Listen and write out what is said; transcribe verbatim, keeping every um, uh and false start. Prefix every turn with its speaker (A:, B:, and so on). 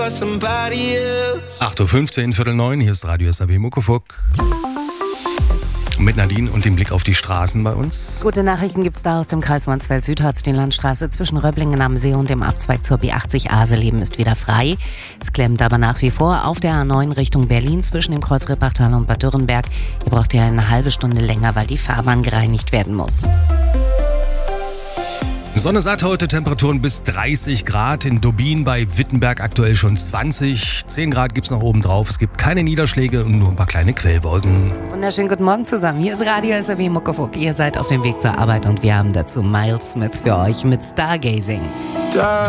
A: acht Uhr fünfzehn, Viertel neun, hier ist Radio S A B Muckefuck. Mit Nadine und dem Blick auf die Straßen bei uns.
B: Gute Nachrichten gibt's da aus dem Kreis Mansfeld-Süd. Die Landstraße zwischen Röblingen am See und dem Abzweig zur B achtzig Aseleben ist wieder frei. Es klemmt aber nach wie vor auf der A neun Richtung Berlin zwischen dem Kreuz Rippachtal und Bad Dürrenberg. Ihr braucht ja eine halbe Stunde länger, weil die Fahrbahn gereinigt werden muss.
A: Sonne satt heute, Temperaturen bis dreißig Grad. In Dobin bei Wittenberg aktuell schon zwanzig. zehn Grad gibt's noch oben drauf. Es gibt keine Niederschläge und nur ein paar kleine Quellwolken.
B: Wunderschönen guten Morgen zusammen. Hier ist Radio S A B Muckefuck. Ihr seid auf dem Weg zur Arbeit und wir haben dazu Miles Smith für euch mit Stargazing.
C: Da